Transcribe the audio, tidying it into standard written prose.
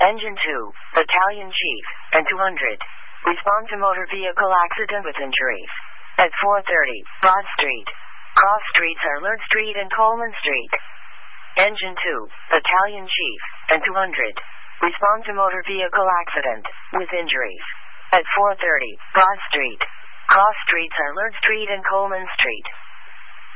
Engine 2, Battalion Chief, and 200. Respond to motor vehicle accident with injuries. At 4:30, Broad Street. Cross streets are Lord Street and Coleman Street. Engine 2, Battalion Chief, and 200. Respond to motor vehicle accident with injuries. At 4:30, Broad Street. Cross streets are Lord Street and Coleman Street.